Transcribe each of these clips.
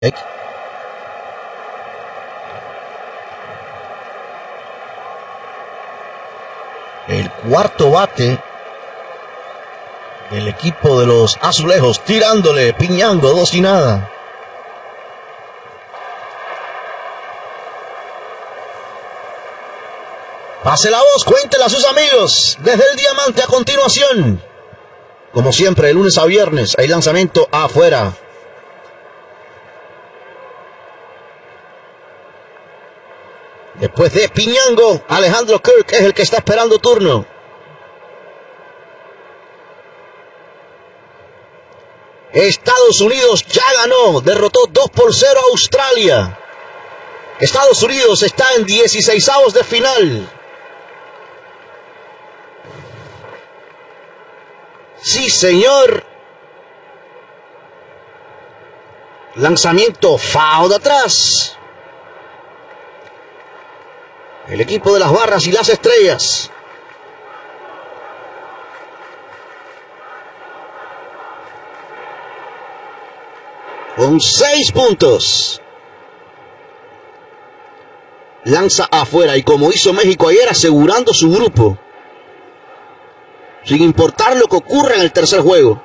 El cuarto bate del equipo de los Azulejos, tirándole, Piñango, 2-0. Pase la voz, cuéntela a sus amigos. Desde el Diamante a continuación. Como siempre, de lunes a viernes, hay lanzamiento afuera. Después de Piñango, Alejandro Kirk es el que está esperando turno. Estados Unidos ya ganó, derrotó 2-0 a Australia. Estados Unidos está en 16avos de final. Sí, señor. Lanzamiento foul de atrás. El equipo de las Barras y las Estrellas. Con 6 puntos. Lanza afuera y como hizo México ayer, asegurando su grupo. Sin importar lo que ocurra en el tercer juego.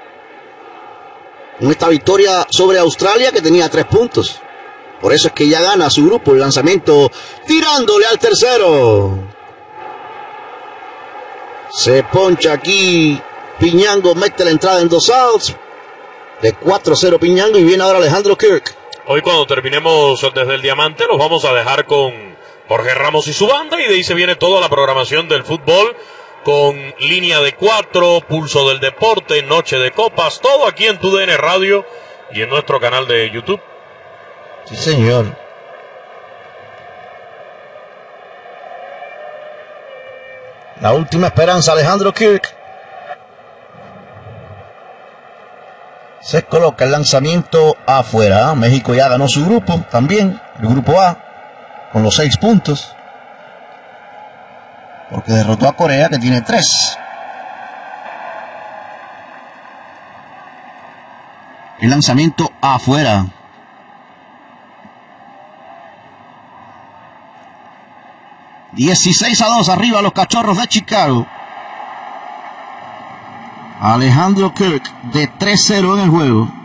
En esta victoria sobre Australia que tenía 3 puntos. Por eso es que ya gana su grupo. El lanzamiento tirándole al tercero. Se poncha aquí Piñango, mete la entrada en 2 outs. De 4-0 Piñango y viene ahora Alejandro Kirk. Hoy cuando terminemos desde el Diamante los vamos a dejar con Jorge Ramos y su banda y de ahí se viene toda la programación del fútbol con línea de 4, pulso del deporte, noche de copas, todo aquí en TUDN Radio y en nuestro canal de YouTube. Sí, señor. La última esperanza, Alejandro Kirk. Se coloca el lanzamiento afuera. México ya ganó su grupo también, el grupo A, con los 6 puntos. Porque derrotó a Corea, que tiene 3. El lanzamiento afuera. $16-2 arriba los Cachorros de Chicago. Alejandro Kirk de 3-0 en el juego.